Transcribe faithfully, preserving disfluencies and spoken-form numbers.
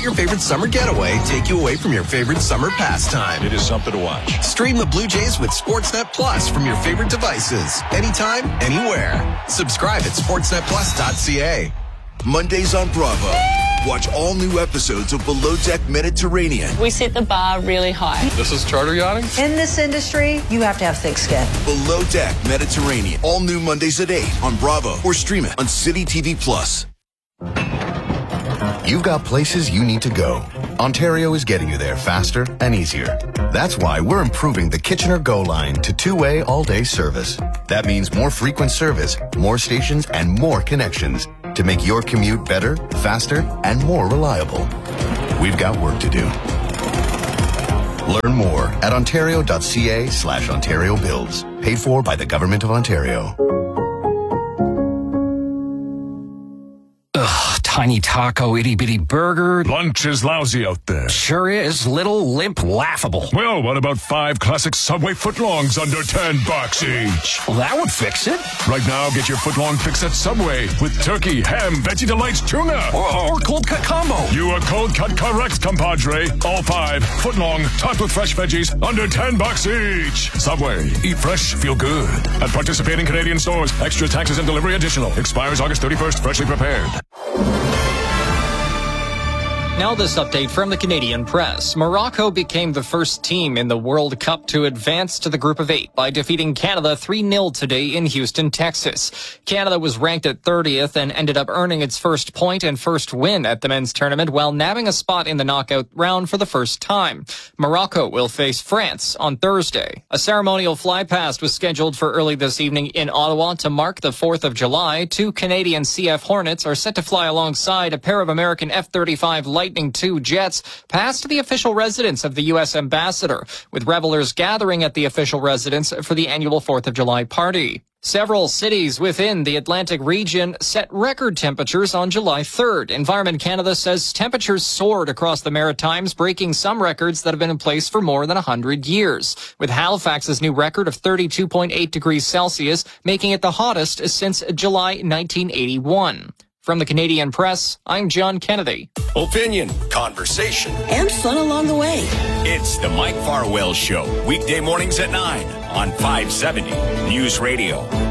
let your favorite summer getaway take you away from your favorite summer pastime. It is something to watch. Stream the Blue Jays with Sportsnet Plus from your favorite devices. Anytime, anywhere. Subscribe at sportsnet plus dot c a. Mondays on Bravo. Watch all new episodes of Below Deck Mediterranean. We set the bar really high. This is charter yachting? In this industry, you have to have thick skin. Below Deck Mediterranean. All new Mondays at eight on Bravo or stream it on City T V Plus. You've got places you need to go. Ontario is getting you there faster and easier. That's why we're improving the Kitchener Go line to two-way all-day service. That means more frequent service, more stations, and more connections to make your commute better, faster, and more reliable. We've got work to do. Learn more at ontario.ca slash Ontario Builds. Paid for by the Government of Ontario. Ugh, tiny taco, itty-bitty burger. Lunch is lousy out there. Sure is. Little, limp, laughable. Well, what about five classic Subway footlongs under ten bucks each? Well, that would fix it. Right now, get your footlong fix at Subway with turkey, ham, Veggie Delights, tuna. Or, or cold cut combo. You are cold cut correct, compadre. All five footlong, topped with fresh veggies, under ten bucks each. Subway. Eat fresh, feel good. At participating Canadian stores. Extra taxes and delivery additional. Expires August thirty-first. Freshly prepared. Now this update from the Canadian Press. Morocco became the first team in the World Cup to advance to the group of eight by defeating Canada three nil today in Houston, Texas. Canada was ranked at thirtieth and ended up earning its first point and first win at the men's tournament while nabbing a spot in the knockout round for the first time. Morocco will face France on Thursday. A ceremonial flypast was scheduled for early this evening in Ottawa to mark the fourth of July. Two Canadian C F Hornets are set to fly alongside a pair of American F thirty-five Lightning two jets past the official residence of the U S ambassador, with revelers gathering at the official residence for the annual fourth of July party. Several cities within the Atlantic region set record temperatures on July third. Environment Canada says temperatures soared across the Maritimes, breaking some records that have been in place for more than one hundred years, with Halifax's new record of thirty-two point eight degrees Celsius making it the hottest since July nineteen eighty-one. From the Canadian Press, I'm John Kennedy. Opinion, conversation, and fun along the way. It's the Mike Farwell Show, weekday mornings at nine on five seventy News Radio.